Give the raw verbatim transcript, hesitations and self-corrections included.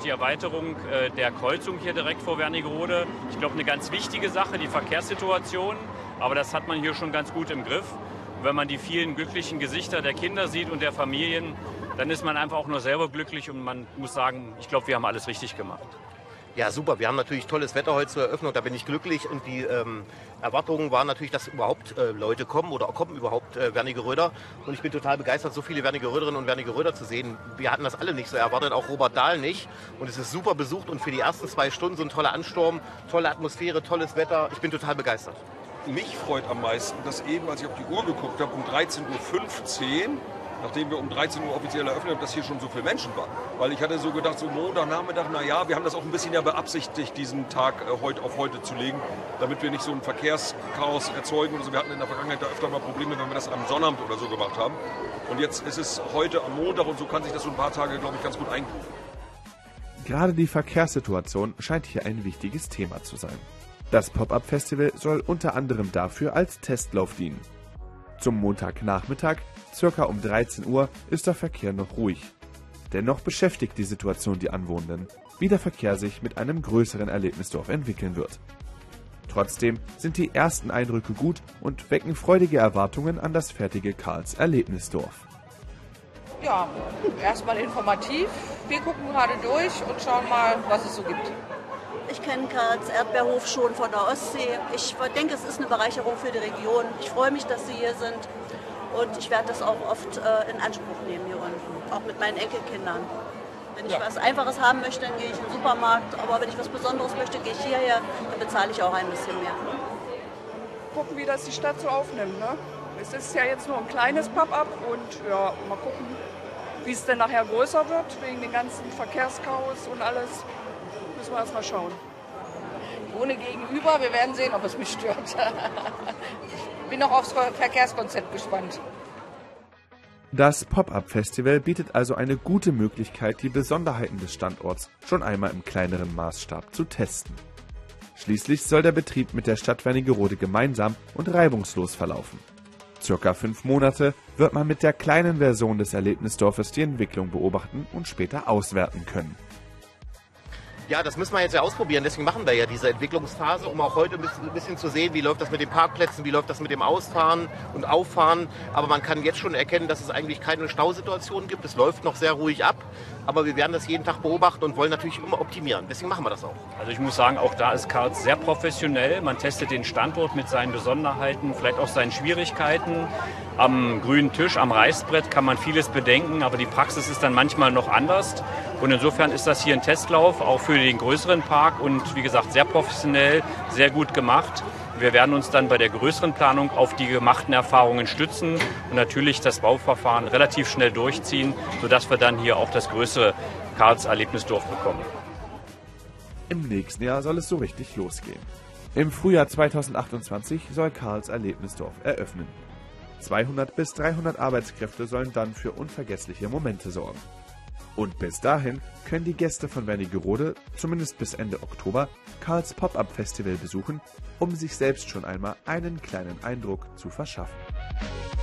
die Erweiterung äh, der Kreuzung hier direkt vor Wernigerode. Ich glaube, eine ganz wichtige Sache, die Verkehrssituation. Aber das hat man hier schon ganz gut im Griff. Und wenn man die vielen glücklichen Gesichter der Kinder sieht und der Familien, dann ist man einfach auch nur selber glücklich und man muss sagen, ich glaube, wir haben alles richtig gemacht. Ja, super. Wir haben natürlich tolles Wetter heute zur Eröffnung, da bin ich glücklich. Und die ähm, Erwartungen waren natürlich, dass überhaupt äh, Leute kommen oder kommen überhaupt äh, Wernigeröder. Und ich bin total begeistert, so viele Wernigeröderinnen und Wernigeröder zu sehen. Wir hatten das alle nicht so erwartet, auch Robert Dahl nicht. Und es ist super besucht und für die ersten zwei Stunden so ein toller Ansturm, tolle Atmosphäre, tolles Wetter. Ich bin total begeistert. Mich freut am meisten, dass eben, als ich auf die Uhr geguckt habe, um dreizehn Uhr fünfzehn, nachdem wir um dreizehn Uhr offiziell eröffnet haben, dass hier schon so viele Menschen waren. Weil ich hatte so gedacht, so Montagnachmittag, na ja, wir haben das auch ein bisschen ja beabsichtigt, diesen Tag äh, heute auf heute zu legen, damit wir nicht so ein Verkehrschaos erzeugen oder so. Wir hatten in der Vergangenheit da öfter mal Probleme, wenn wir das am Sonnabend oder so gemacht haben. Und jetzt ist es heute am Montag und so kann sich das so ein paar Tage, glaube ich, ganz gut eingrufen. Gerade die Verkehrssituation scheint hier ein wichtiges Thema zu sein. Das Pop-Up-Festival soll unter anderem dafür als Testlauf dienen. Zum Montagnachmittag, circa um dreizehn Uhr, ist der Verkehr noch ruhig. Dennoch beschäftigt die Situation die Anwohnenden, wie der Verkehr sich mit einem größeren Erlebnisdorf entwickeln wird. Trotzdem sind die ersten Eindrücke gut und wecken freudige Erwartungen an das fertige Karls Erlebnisdorf. Ja, erstmal informativ. Wir gucken gerade durch und schauen mal, was es so gibt. Ich kenne Karls Erdbeerhof schon von der Ostsee. Ich denke, es ist eine Bereicherung für die Region. Ich freue mich, dass Sie hier sind und ich werde das auch oft äh, in Anspruch nehmen hier unten, auch mit meinen Enkelkindern. Wenn ich ja. was Einfaches haben möchte, dann gehe ich in den Supermarkt, aber wenn ich was Besonderes möchte, gehe ich hierher, dann bezahle ich auch ein bisschen mehr. Gucken, wie das die Stadt so aufnimmt. Ne? Es ist ja jetzt nur ein kleines Pop-up und ja, mal gucken, wie es denn nachher größer wird, wegen dem ganzen Verkehrschaos und alles. Müssen wir erst mal schauen. Ich wohne gegenüber, wir werden sehen, ob es mich stört. Ich bin noch aufs Verkehrskonzept gespannt. Das Pop-Up-Festival bietet also eine gute Möglichkeit, die Besonderheiten des Standorts schon einmal im kleineren Maßstab zu testen. Schließlich soll der Betrieb mit der Stadt Wernigerode gemeinsam und reibungslos verlaufen. Circa fünf Monate wird man mit der kleinen Version des Erlebnisdorfes die Entwicklung beobachten und später auswerten können. Ja, das müssen wir jetzt ja ausprobieren. Deswegen machen wir ja diese Entwicklungsphase, um auch heute ein bisschen zu sehen, wie läuft das mit den Parkplätzen, wie läuft das mit dem Ausfahren und Auffahren. Aber man kann jetzt schon erkennen, dass es eigentlich keine Stausituation gibt. Es läuft noch sehr ruhig ab. Aber wir werden das jeden Tag beobachten und wollen natürlich immer optimieren. Deswegen machen wir das auch. Also ich muss sagen, auch da ist Karls sehr professionell. Man testet den Standort mit seinen Besonderheiten, vielleicht auch seinen Schwierigkeiten. Am grünen Tisch, am Reißbrett kann man vieles bedenken, aber die Praxis ist dann manchmal noch anders. Und insofern ist das hier ein Testlauf, auch für den größeren Park und wie gesagt, sehr professionell, sehr gut gemacht. Wir werden uns dann bei der größeren Planung auf die gemachten Erfahrungen stützen und natürlich das Bauverfahren relativ schnell durchziehen, sodass wir dann hier auch das größere Karls Erlebnisdorf bekommen. Im nächsten Jahr soll es so richtig losgehen. Im Frühjahr zweitausendachtundzwanzig soll Karls Erlebnisdorf eröffnen. zweihundert bis dreihundert Arbeitskräfte sollen dann für unvergessliche Momente sorgen. Und bis dahin können die Gäste von Wernigerode, zumindest bis Ende Oktober, Karls Pop-Up-Festival besuchen, um sich selbst schon einmal einen kleinen Eindruck zu verschaffen.